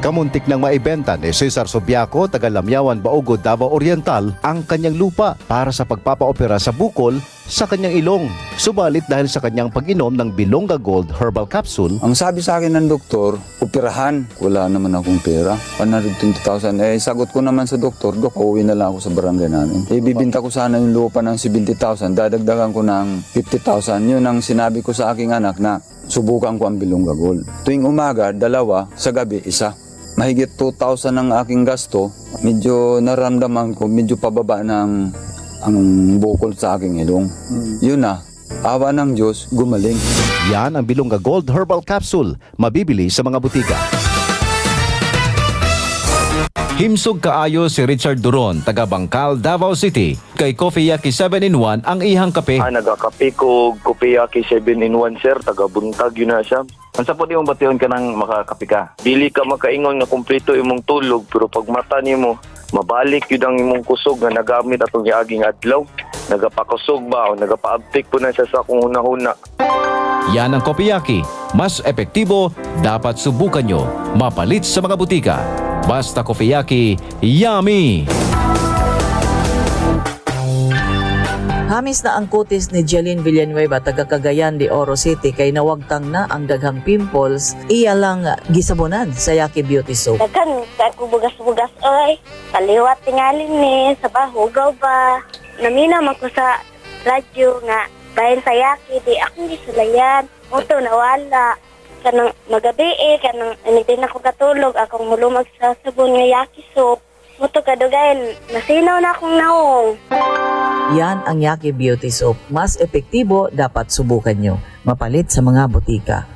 Kamuntik nang maibenta ni Cesar Subiaco, taga Lamyawan, Baugod, Davao Oriental ang kanyang lupa para sa pagpapaopera sa bukol sa kanyang ilong. Subalit dahil sa kanyang pag-inom ng Bilonga Gold Herbal Capsule, ang sabi sa akin ng doktor, operahan. Wala naman akong pera. 120,000. Sagot ko naman sa doktor, Dok, uuwi na lang ako sa barangay namin. Bibinta ko sana yung lupa ng 70,000. Dadagdagan ko ng 50,000. Yun ang sinabi ko sa aking anak na subukan ko ang Bilonga Gold. Tuwing umaga, 2. Sa gabi, 1. Mahigit 2,000 ang aking gasto. Medyo naramdaman ko, medyo pababa ng ang bukol sa aking ilong. Yun na, awa ng Diyos, gumaling. yan ang Bilonga Gold Herbal Capsule, mabibili sa mga butika. Himsog kaayo si Richard Duron, taga Bangkal, Davao City. Kay Coffee Yaki 7-in-1 ang ihang kape. Nagakape ko Coffee Yaki 7-in-1 sir, taga Buntag yun na siya. Ang sapot yung bation ka nang makakapi ka. Dili ka makaingon nga kumpleto imong tulog, pero pag mata nimo mabalik yun ang imong kusog nga nagamit atong giaging adlaw. Nagapakusog ba o nagapaabtik po na siya sa akong hunahuna. Yan ang Coffee Yaki. Mas epektibo, dapat subukan nyo. Mapalit sa mga butika. Basta Coffee Yaki, yummy! Hamis na ang kutis ni Jeline Villanueva, taga Cagayan de Oro City, kay nawagtang na ang daghang pimples. Iya lang gisabunan sa Yaki Beauty Soap. Daghan ko bugas-bugas oy. Kaliwat tingalin ni sa bahugaw ba. Namina man ko sa radyo nga dahil sa Yaki di akong gisulayan. Moto nawala. Kanang magabi kanang anytime ako katulog akong mulumag sa sabon nga Yaki Soap. Moto kadugay nasinaw na akong naong. Yan ang Yaki Beauty Soap. Mas epektibo, dapat subukan nyo. Mapalit sa mga butika.